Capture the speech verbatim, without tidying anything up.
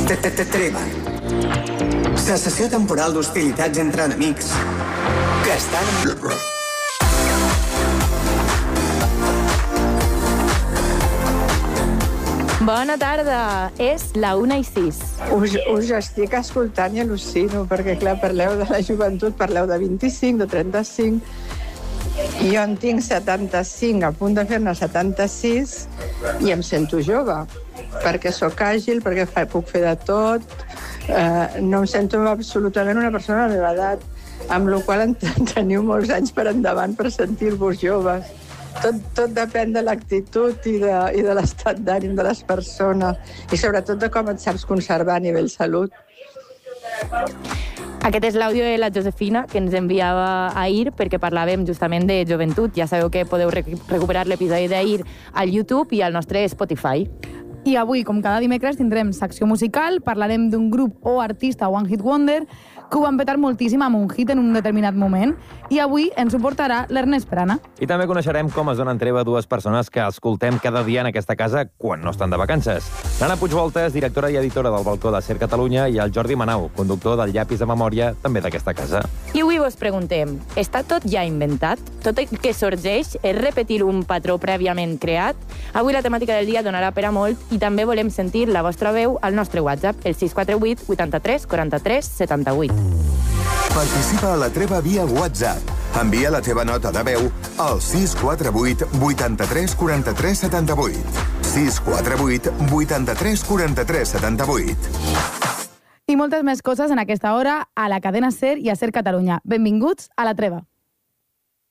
Treva. Cessació temporal d'hostilitats entre enemics que estan en guerra. Bona tarda, és la una i sis. Us, us estic escoltant i al·lucino, perquè clar, parleu de la joventut, parleu de vint-i-cinc, de trenta-cinc. Jo en tinc setanta-cinc, a punt de fer-ne setanta-sis, i em sento jove, perquè sóc àgil, perquè fa, puc fer de tot. Eh, no em sento absolutament una persona de la meva edat, amb la qual cosa teniu molts anys per endavant per sentir-vos joves. Tot, tot depèn de l'actitud i de, i de l'estat d'ànim de les persones i sobretot de com et saps conservar a nivell salut. Aquest és l'àudio de la Josefina, que ens enviava ahir perquè parlàvem justament de joventut. Ja sabeu que podeu rec- recuperar l'episodi d'ahir al YouTube i al nostre Spotify. I avui, com cada dimecres, tindrem secció musical, parlarem d'un grup o artista One Hit Wonder que ho van petar moltíssim amb un hit en un determinat moment, i avui ens ho portarà l'Ernest Prana. I també coneixerem com es donen treva dues persones que escoltem cada dia en aquesta casa quan no estan de vacances. L'Anna Puigvoltes, directora i editora del Balcó de Ser Catalunya, i el Jordi Manau, conductor del Llapis de Memòria, també d'aquesta casa. I avui vos preguntem, està tot ja inventat? Tot el que sorgeix és repetir un patró prèviament creat? Avui la temàtica del dia donarà per a molt i també volem sentir la vostra veu al nostre WhatsApp, el sis quatre vuit vuitanta-tres quaranta-tres setanta-vuit. Participa a la treva via WhatsApp. Envia la teva nota de veu al sis quatre vuit vuitanta-tres quaranta-tres setanta-vuit. sis quatre vuit vuitanta-tres quaranta-tres setanta-vuit. I moltes més coses en aquesta hora a la cadena Ser i a Ser Catalunya. Benvinguts a la treva.